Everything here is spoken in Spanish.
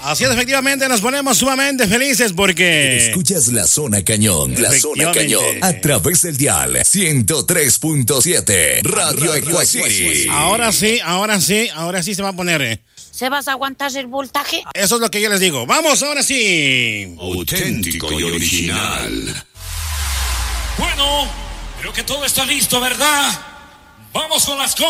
Así es, efectivamente, nos ponemos sumamente felices porque... Escuchas La Zona Cañón, La Zona Cañón, a través del dial 103.7, Radio Ecuacity. Ahora sí se va a poner. ¿Se vas a aguantar el voltaje? Eso es lo que yo les digo. ¡Vamos, ahora sí! Auténtico y original. Bueno, creo que todo está listo, ¿verdad? Vamos con las cosas.